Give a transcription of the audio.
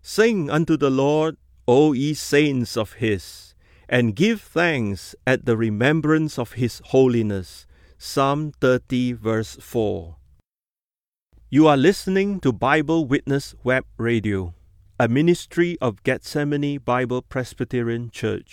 Sing unto the Lord, O ye saints of his, and give thanks at the remembrance of his holiness. Psalm 30, verse 4. You are listening to Bible Witness Web Radio, a ministry of Gethsemane Bible Presbyterian Church.